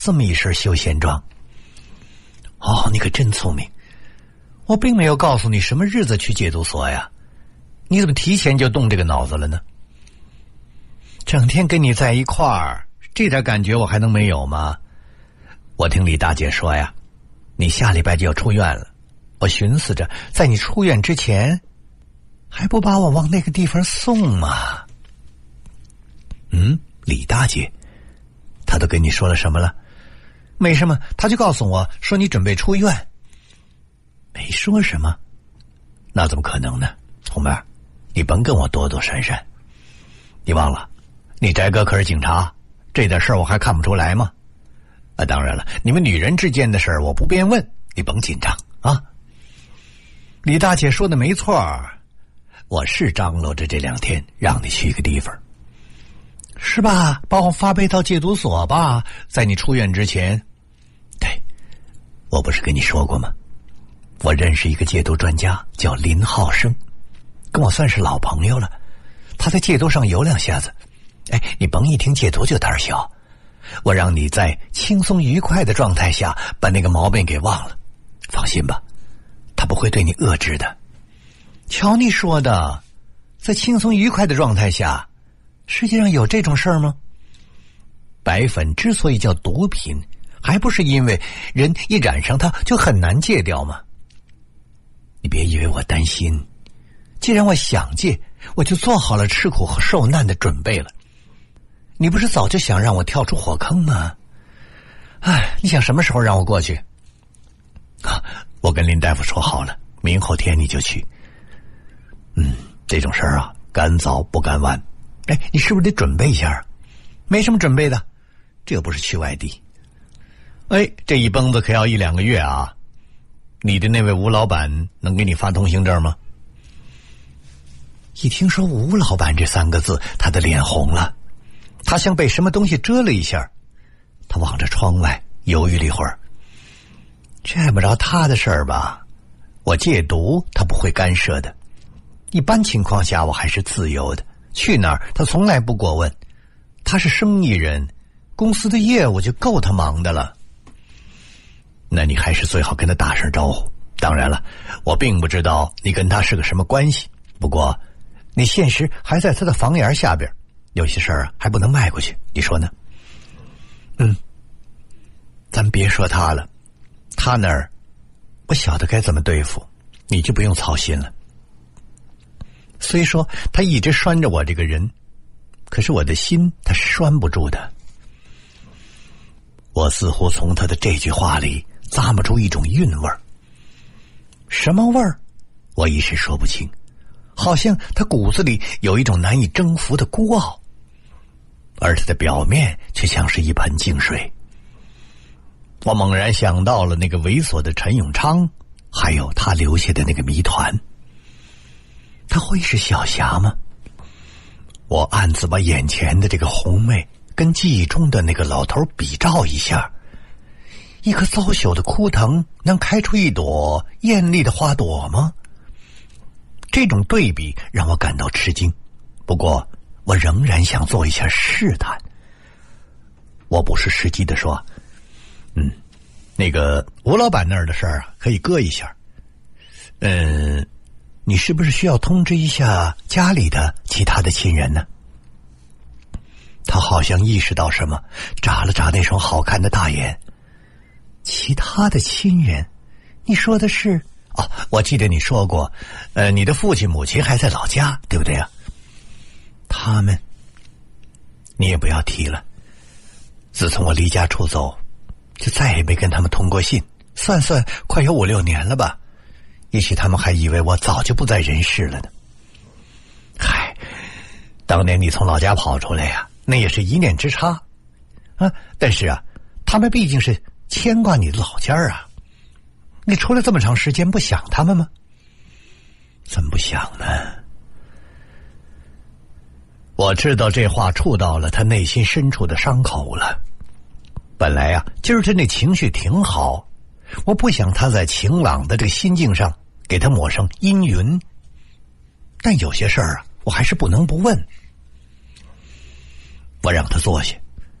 这么一身休闲装。哦，你可真聪明，我并没有告诉你什么日子去戒毒所呀，你怎么提前就动这个脑子了呢？整天跟你在一块儿，这点感觉我还能没有吗？我听李大姐说呀，你下礼拜就要出院了，我寻思着在你出院之前还不把我往那个地方送吗？李大姐她都跟你说了什么了？没什么，她就告诉我说你准备出院。没说什么？那怎么可能呢？红妹，你甭跟我躲躲闪闪，你忘了你翟哥可是警察，这点事儿我还看不出来吗？当然了，你们女人之间的事儿我不便问，你甭紧张啊。李大姐说的没错，我是张罗着这2天让你去一个地方，是吧？把我发配到戒毒所吧，在你出院之前。对，我不是跟你说过吗？我认识一个戒毒专家叫林浩生，跟我算是老朋友了，他在戒毒上有2下子。你甭一听戒毒就胆小，我让你在轻松愉快的状态下把那个毛病给忘了，放心吧，他不会对你遏制的。瞧你说的，在轻松愉快的状态下，世界上有这种事儿吗？白粉之所以叫毒品，还不是因为人一染上它就很难戒掉吗？你别以为我担心，既然我想戒，我就做好了吃苦和受难的准备了。你不是早就想让我跳出火坑吗？你想什么时候让我过去？我跟林大夫说好了，明后天你就去。这种事儿啊，赶早不赶晚。你是不是得准备一下？没什么准备的，这又不是去外地。这一蹦子可要1-2个月啊。你的那位吴老板能给你发通行证吗？一听说吴老板这3个字，他的脸红了，他像被什么东西遮了一下，他望着窗外犹豫了一会儿。这不着他的事儿吧，我戒毒他不会干涉的，一般情况下我还是自由的，去哪儿他从来不过问，他是生意人，公司的业务就够他忙的了。那你还是最好跟他打声招呼。当然了，我并不知道你跟他是个什么关系，不过你现实还在他的房檐下边，有些事儿还不能迈过去，你说呢？咱别说他了，他那儿我晓得该怎么对付，你就不用操心了。虽说他一直拴着我这个人，可是我的心他是拴不住的。我似乎从他的这句话里咂摸出一种韵味儿，什么味儿我一时说不清，好像他骨子里有一种难以征服的孤傲，而他的表面却像是一盆净水。我猛然想到了那个猥琐的陈永昌，还有他留下的那个谜团。他会是小霞吗？我暗自把眼前的这个红妹跟记忆中的那个老头比照一下，一棵糟朽的枯藤能开出一朵艳丽的花朵吗？这种对比让我感到吃惊，不过我仍然想做一下试探。我不失时机地说，那个吴老板那儿的事儿可以搁一下。你是不是需要通知一下家里的其他的亲人呢？他好像意识到什么，眨了眨那双好看的大眼。其他的亲人？你说的是？我记得你说过，你的父亲母亲还在老家，对不对啊？他们，你也不要提了。自从我离家出走，就再也没跟他们通过信，算快有5-6年了吧。也许他们还以为我早就不在人世了呢。当年你从老家跑出来呀，那也是一念之差啊。但是啊，他们毕竟是牵挂你的老家啊。你出来这么长时间，不想他们吗？怎么不想呢？我知道这话触到了他内心深处的伤口了。本来啊，今儿他那情绪挺好，我不想他在晴朗的这个心境上给他抹上阴云，但有些事儿啊，我还是不能不问。我让他坐下，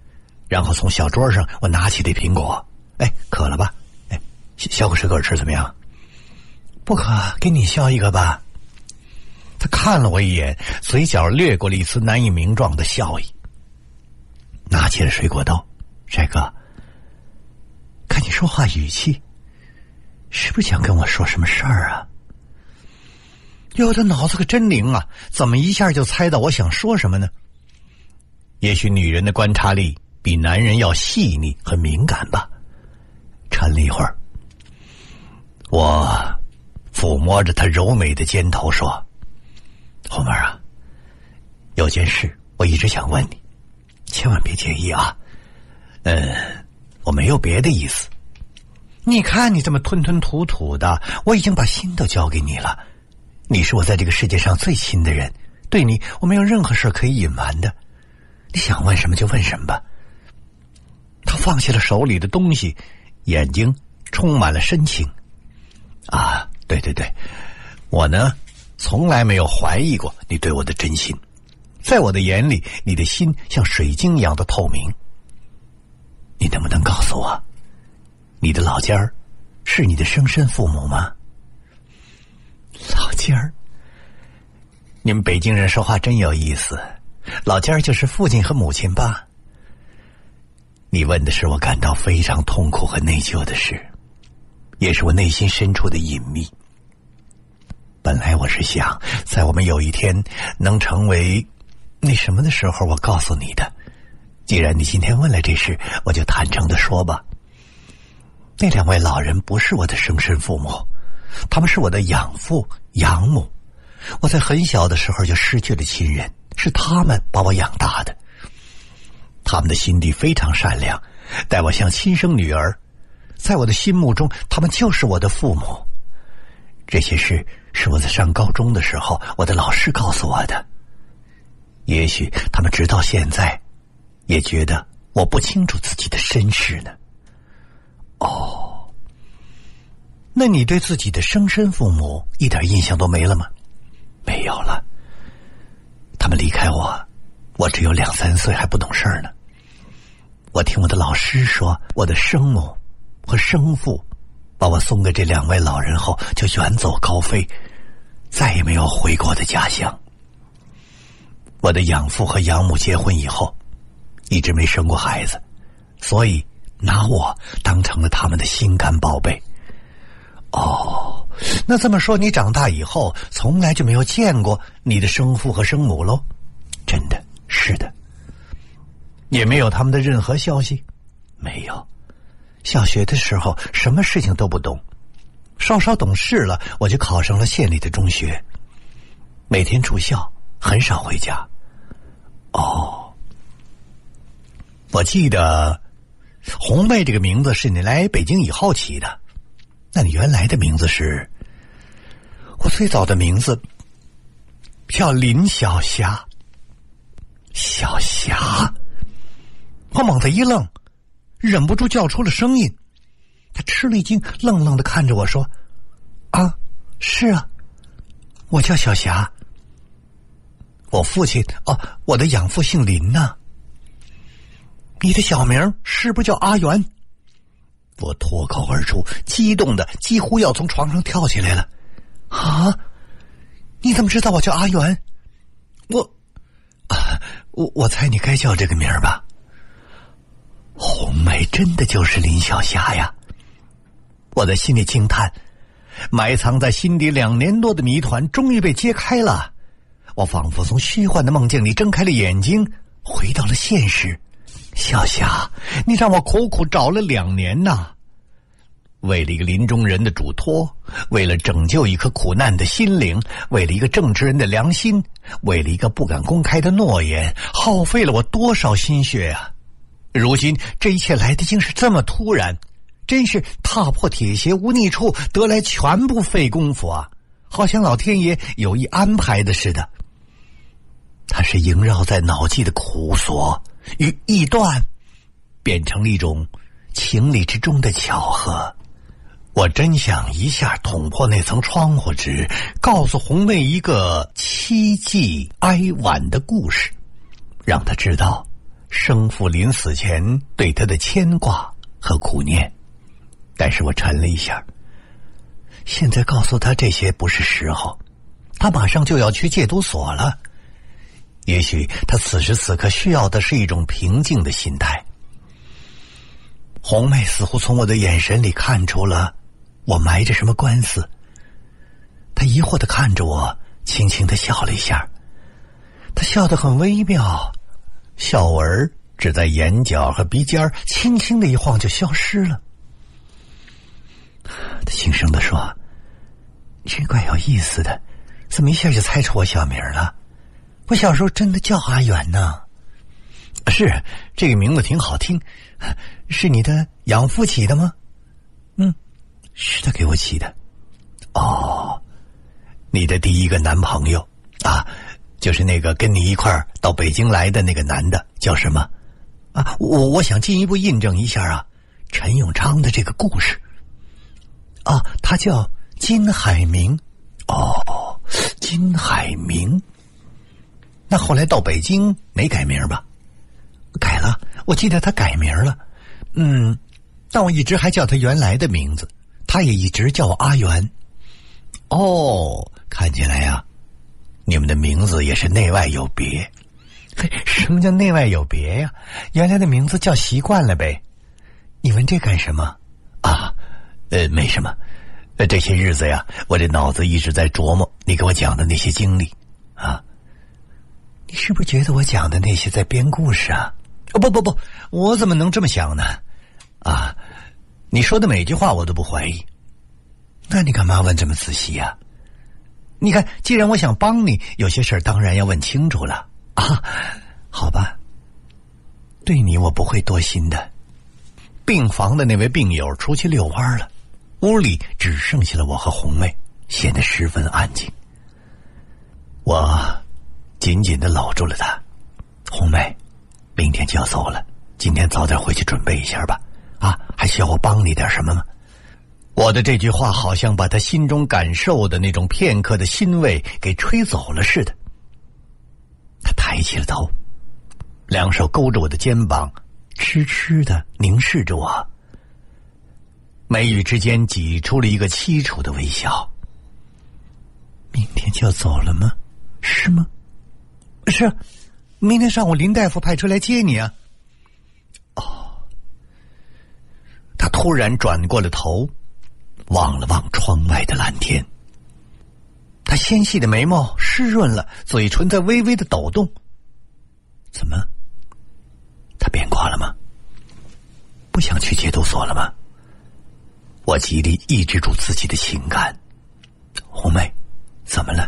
然后从小桌上我拿起这苹果，哎，渴了吧？哎，削个水果吃怎么样？不渴，给你削一个吧。他看了我一眼，嘴角掠过了一丝难以名状的笑意，拿起了水果刀。帅哥，看你说话语气，是不是想跟我说什么事儿啊？我的脑子可真灵啊，怎么一下就猜到我想说什么呢？也许女人的观察力比男人要细腻和敏感吧。沉了一会儿，我抚摸着她柔美的肩头说：红妹啊，有件事我一直想问你，千万别介意啊。我没有别的意思。你看你这么吞吞吐吐的，我已经把心都交给你了。你是我在这个世界上最亲的人，对你我没有任何事可以隐瞒的。你想问什么就问什么吧。他放下了手里的东西，眼睛充满了深情。啊，对，我呢从来没有怀疑过你对我的真心，在我的眼里，你的心像水晶一样的透明。你能不能告诉我，你的老家儿是你的生身父母吗？老家儿？你们北京人说话真有意思，老家儿就是父亲和母亲吧？你问的是我感到非常痛苦和内疚的事，也是我内心深处的隐秘。本来我是想在我们有一天能成为那什么的时候我告诉你的。既然你今天问了这事，我就坦诚地说吧。那两位老人不是我的生身父母，他们是我的养父养母。我在很小的时候就失去了亲人，是他们把我养大的。他们的心地非常善良，待我像亲生女儿。在我的心目中，他们就是我的父母。这些事是我在上高中的时候，我的老师告诉我的。也许他们直到现在也觉得我不清楚自己的身世呢。哦，那你对自己的生身父母一点印象都没了吗？没有了。他们离开我只有2、3岁，还不懂事儿呢。我听我的老师说，我的生母和生父把我送给这2位老人后，就远走高飞，再也没有回过我的家乡。我的养父和养母结婚以后，一直没生过孩子，所以拿我当成了他们的心肝宝贝。哦，那这么说，你长大以后从来就没有见过你的生父和生母喽？真的，是的。也没有他们的任何消息？没有。小学的时候什么事情都不懂，稍稍懂事了，我就考上了县里的中学，每天住校，很少回家。哦，我记得红妹这个名字是你来北京以后起的，那你原来的名字是？我最早的名字叫林小霞。小霞？我猛地一愣，忍不住叫出了声音。他吃了一惊，愣愣地看着我说：啊，是啊，我叫小霞。我父亲我的养父姓林呐。你的小名是不是叫阿元？我脱口而出，激动的几乎要从床上跳起来了。啊，你怎么知道我叫阿元？我猜你该叫这个名儿吧。红梅真的就是林小霞呀！我在心里惊叹，埋藏在心底2年多的谜团终于被揭开了。我仿佛从虚幻的梦境里睁开了眼睛，回到了现实。小霞，你让我苦苦找了2年呐，为了一个临终人的嘱托，为了拯救一颗苦难的心灵，为了一个正直人的良心，为了一个不敢公开的诺言，耗费了我多少心血啊！如今这一切来的竟是这么突然，真是踏破铁鞋无觅处，得来全不费功夫啊！好像老天爷有意安排的似的。它是萦绕在脑际的苦索与臆断，变成了一种情理之中的巧合。我真想一下捅破那层窗户纸，告诉红妹一个凄寂哀婉的故事，让她知道生父临死前对他的牵挂和苦念，但是我沉了一下。现在告诉他这些不是时候，他马上就要去戒毒所了。也许他此时此刻需要的是一种平静的心态。红妹似乎从我的眼神里看出了我埋着什么官司，她疑惑地看着我，轻轻地笑了一下。她笑得很微妙，笑纹只在眼角和鼻尖轻轻的一晃就消失了。她轻声地说：“真怪有意思的，怎么一下就猜出我小名了？我小时候真的叫阿元呢。”“是，这个名字挺好听，是你的养父起的吗？”“嗯，是他给我起的。”“哦，你的第一个男朋友啊，就是那个跟你一块儿到北京来的那个男的，叫什么？啊，我想进一步印证一下啊，陈永昌的这个故事。啊，他叫金海明。哦，金海明。那后来到北京没改名吧？”“改了，我记得他改名了。但我一直还叫他原来的名字，他也一直叫我阿元。”“哦，看起来呀，你们的名字也是内外有别。”“嘿，什么叫内外有别呀？原来的名字叫习惯了呗。”“你问这干什么？”“啊，没什么。这些日子呀，我这脑子一直在琢磨你给我讲的那些经历啊。你是不是觉得我讲的那些在编故事啊？”“不，我怎么能这么想呢？啊，你说的每句话我都不怀疑。那你干嘛问这么仔细呀？你看，既然我想帮你，有些事儿当然要问清楚了啊。好吧，对你我不会多心的。”病房的那位病友出去遛弯了，屋里只剩下了我和红妹，显得十分安静。我紧紧地搂住了她。“红妹，明天就要走了，今天早点回去准备一下吧。啊，还需要我帮你点什么吗？”我的这句话好像把他心中感受的那种片刻的欣慰给吹走了似的。他抬起了头，两手勾着我的肩膀，痴痴地凝视着我，眉宇之间挤出了一个凄楚的微笑。“明天就要走了吗？是吗？”“是，明天上午林大夫派车来接你啊。”“哦。”他突然转过了头，望了望窗外的蓝天。他纤细的眉毛湿润了，嘴唇在微微的抖动。怎么？他变卦了吗？不想去戒毒所了吗？我极力抑制住自己的情感。“红妹，怎么了？”“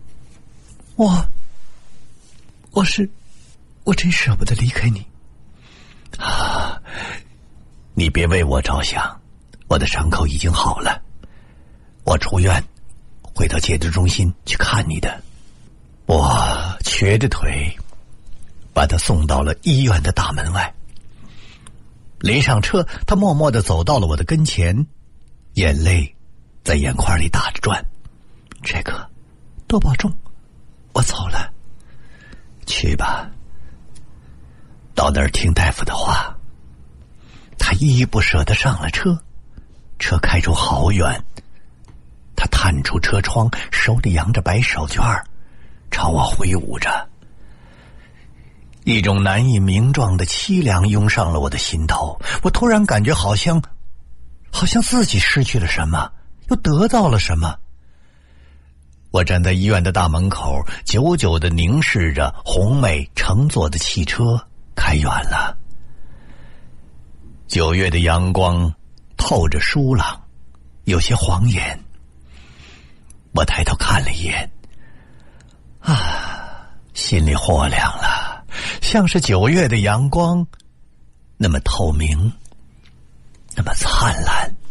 我真舍不得离开你。”“啊，你别为我着想，我的伤口已经好了。我出院会到戒毒中心去看你的。”我瘸着腿把他送到了医院的大门外。临上车，他默默地走到了我的跟前，眼泪在眼眶里打着转。“这个多保重，我走了。”“去吧，到那儿听大夫的话。”他依依不舍地上了车，车开出好远。他探出车窗，手里扬着白手绢，朝我挥舞着。一种难以名状的凄凉涌上了我的心头，我突然感觉好像自己失去了什么，又得到了什么。我站在医院的大门口，久久地凝视着红妹乘坐的汽车开远了。9月的阳光透着疏朗，有些晃眼。我抬头看了一眼，啊，心里豁亮了，像是9月的阳光，那么透明，那么灿烂。